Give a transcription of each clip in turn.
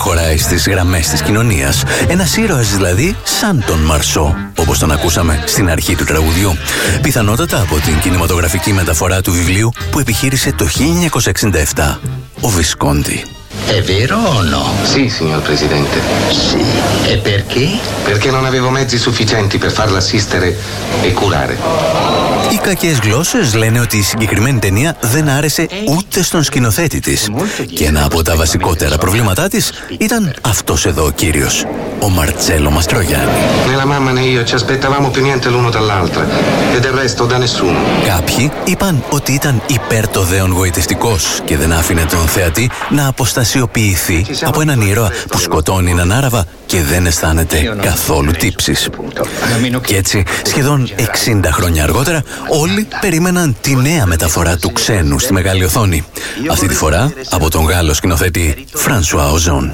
προχωράει στις γραμμές της κοινωνίας. Ένας ήρωας δηλαδή σαν τον Μαρσό, όπως τον ακούσαμε στην αρχή του τραγουδιού. Πιθανότατα από την κινηματογραφική μεταφορά του βιβλίου που επιχείρησε το 1967 ο Βισκόντι. È vero o no? Sì, signor Presidente. Sì. E perché? Perché non avevo mezzi sufficienti per farla assistere e curare. Οι κακές γλώσσες λένε ότι η συγκεκριμένη ταινία δεν άρεσε ούτε στον σκηνοθέτη της. Και ένα από τα βασικότερα προβλήματά της ήταν αυτός εδώ ο κύριος, ο Μαρτσέλο Μαστρογιάννη. Né la mamma né io ci aspettavamo più niente l'uno dall'altra. E del resto da nessuno. Κάποιοι είπαν ότι ήταν υπέρ το δέον γοητευτικός και δεν άφηνε τον θεατή να αποστασιοποιηθεί από έναν ήρωα που σκοτώνει έναν Άραβα και δεν αισθάνεται καθόλου τύψεις. Και έτσι, σχεδόν 60 χρόνια αργότερα, όλοι περίμεναν τη νέα μεταφορά του ξένου στη μεγάλη οθόνη. Αυτή τη φορά από τον Γάλλο σκηνοθέτη Φρανσουά Οζόν.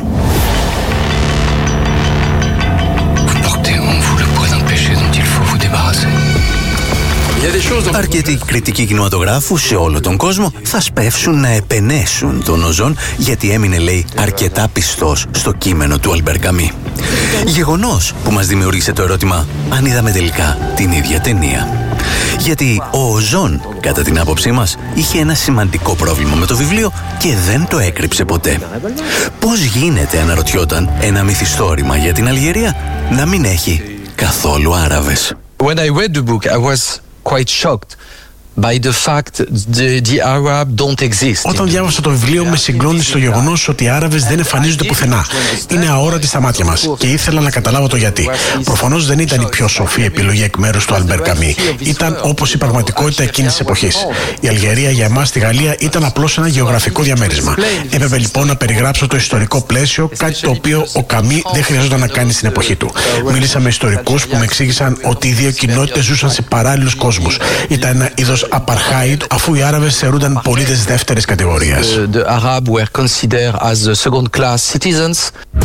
Αρκετοί κριτικοί κινηματογράφου σε όλο τον κόσμο θα σπεύσουν να επενέσουν τον Οζόν γιατί έμεινε, λέει, αρκετά πιστός στο κείμενο του Αλμπέρ Καμί. Γεγονός που μας δημιούργησε το ερώτημα αν είδαμε τελικά την ίδια ταινία. Γιατί ο Οζόν, κατά την άποψή μας, είχε ένα σημαντικό πρόβλημα με το βιβλίο και δεν το έκρυψε ποτέ. Πώς γίνεται, αναρωτιόταν, ένα μυθιστόρημα για την Αλγερία να μην έχει καθόλου Άραβες? When I read the book, I was quite shocked by the fact the Arab don't exist. Όταν διάβασα το βιβλίο, με συγκλώνησε το γεγονός ότι οι Άραβες δεν εμφανίζονται πουθενά. Είναι αόρατοι στα μάτια μας και ήθελα να καταλάβω το γιατί. Προφανώς δεν ήταν η πιο σοφή επιλογή εκ μέρους του Αλμπέρ Καμί. Ήταν όπως η πραγματικότητα εκείνης της εποχής. Η Αλγερία για εμάς στη Γαλλία ήταν απλώς ένα γεωγραφικό διαμέρισμα. Έπρεπε λοιπόν να περιγράψω το ιστορικό πλαίσιο, κάτι το οποίο ο Καμί δεν χρειαζόταν να κάνει στην εποχή του. Μίλησα με ιστορικούς που με εξήγησαν ότι οι δύο κοινότητες ζούσαν σε παράλληλους κόσμους. Ήταν ένα είδος apartheid, αφού οι Άραβες θεωρούνταν πολίτες δεύτερης κατηγορίας. The Arabs were considered as second-class citizens.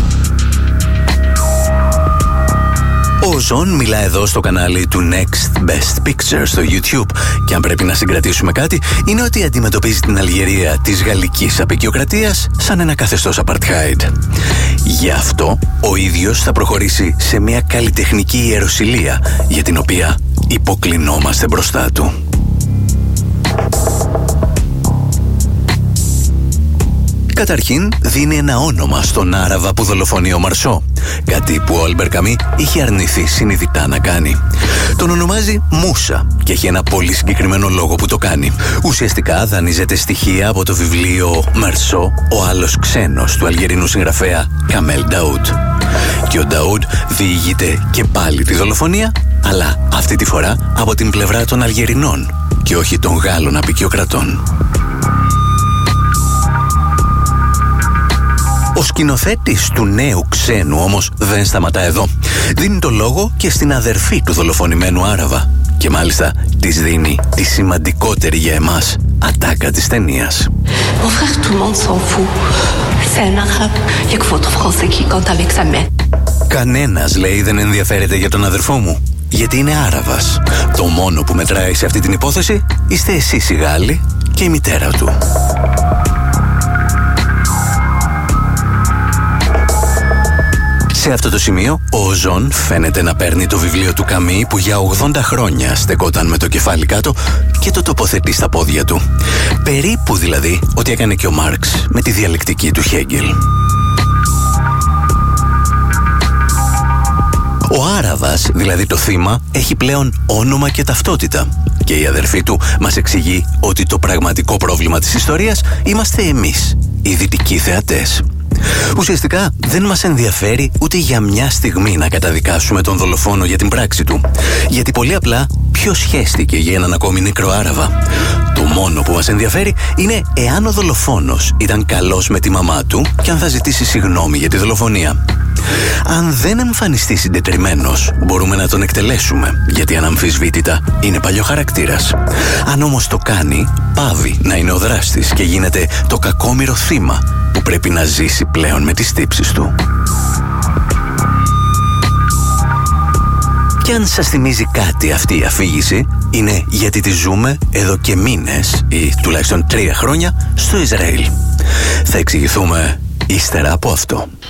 Ο Οζόν μιλά εδώ στο κανάλι του Next Best Picture στο YouTube και αν πρέπει να συγκρατήσουμε κάτι είναι ότι αντιμετωπίζει την Αλγερία της γαλλικής αποικιοκρατίας σαν ένα καθεστώς apartheid. Γι' αυτό ο ίδιος θα προχωρήσει σε μια καλλιτεχνική ιεροσυλία για την οποία υποκλεινόμαστε μπροστά του. Καταρχήν δίνει ένα όνομα στον Άραβα που δολοφονεί ο Μαρσό, κάτι που ο Αλμπέρ Καμί είχε αρνηθεί συνειδητά να κάνει. Τον ονομάζει Μούσα και έχει ένα πολύ συγκεκριμένο λόγο που το κάνει. Ουσιαστικά δανείζεται στοιχεία από το βιβλίο Μαρσό, ο άλλος ξένος του αλγερινού συγγραφέα Καμέλ Νταούντ. Και ο Νταούντ διηγείται και πάλι τη δολοφονία, αλλά αυτή τη φορά από την πλευρά των Αλγερινών και όχι των Γάλλων αποικιοκρατών. Ο σκηνοθέτης του νέου ξένου όμως δεν σταματά εδώ. Δίνει το λόγο και στην αδερφή του δολοφονημένου Άραβα και μάλιστα της δίνει τη σημαντικότερη για εμάς ατάκα της ταινίας. Mon frère, tout le monde s'en fout. C'est un arabe. Il y a que votre français qui compte avec sa mère. Κανένας, λέει, δεν ενδιαφέρεται για τον αδερφό μου, γιατί είναι Άραβας. Το μόνο που μετράει σε αυτή την υπόθεση είστε εσείς οι Γάλλοι και η μητέρα του. Σε αυτό το σημείο, ο Οζόν φαίνεται να παίρνει το βιβλίο του Καμί που για 80 χρόνια στεκόταν με το κεφάλι κάτω και το τοποθετεί στα πόδια του. Περίπου δηλαδή ό,τι έκανε και ο Μάρξ με τη διαλεκτική του Χέγκελ. Ο Άραβας, δηλαδή το θύμα, έχει πλέον όνομα και ταυτότητα. Και η αδερφή του μας εξηγεί ότι το πραγματικό πρόβλημα της ιστορίας είμαστε εμείς, οι δυτικοί θεατές. Ουσιαστικά δεν μας ενδιαφέρει ούτε για μια στιγμή να καταδικάσουμε τον δολοφόνο για την πράξη του. Γιατί πολύ απλά ποιος χέστηκε για έναν ακόμη νεκρό Άραβα. Το μόνο που μας ενδιαφέρει είναι εάν ο δολοφόνος ήταν καλός με τη μαμά του και αν θα ζητήσει συγγνώμη για τη δολοφονία. Αν δεν εμφανιστεί συντετριμμένος, μπορούμε να τον εκτελέσουμε, γιατί αναμφισβήτητα είναι παλιοχαρακτήρας. Αν όμως το κάνει, πάβει να είναι ο δράστης και γίνεται το κακόμοιρο θύμα που πρέπει να ζήσει πλέον με τις τύψεις του. Και αν σας θυμίζει κάτι αυτή η αφήγηση, είναι γιατί τη ζούμε εδώ και μήνες ή τουλάχιστον 3 χρόνια στο Ισραήλ. Θα εξηγηθούμε ύστερα από αυτό.